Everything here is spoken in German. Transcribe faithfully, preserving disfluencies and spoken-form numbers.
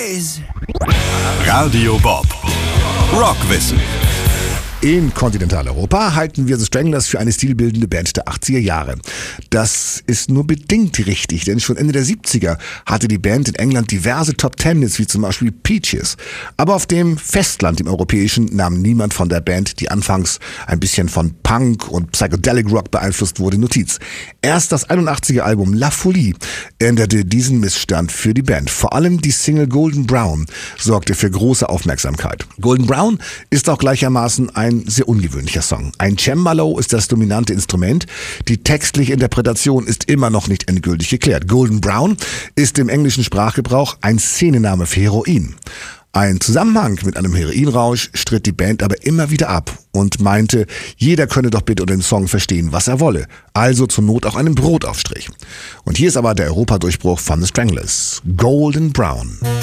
Quiz. Radio Bob. Rockwissen. In Kontinentaleuropa halten wir The Stranglers für eine stilbildende Band der achtziger Jahre. Das ist nur bedingt richtig, denn schon Ende der siebziger hatte die Band in England diverse Top-Ten-Hits, wie zum Beispiel Peaches. Aber auf dem Festland, im europäischen, nahm niemand von der Band, die anfangs ein bisschen von Punk und Psychedelic Rock beeinflusst wurde, Notiz. Erst das einundachtziger Album La Folie änderte diesen Missstand für die Band. Vor allem die Single Golden Brown sorgte für große Aufmerksamkeit. Golden Brown ist auch gleichermaßen ein Ein sehr ungewöhnlicher Song. Ein Cembalo ist das dominante Instrument. Die textliche Interpretation ist immer noch nicht endgültig geklärt. Golden Brown ist im englischen Sprachgebrauch ein Szenenname für Heroin. Ein Zusammenhang mit einem Heroinrausch stritt die Band aber immer wieder ab und meinte, jeder könne doch bitte unter dem Song verstehen, was er wolle. Also zur Not auch einen Brotaufstrich. Und hier ist aber der Europadurchbruch von The Stranglers. Golden Brown.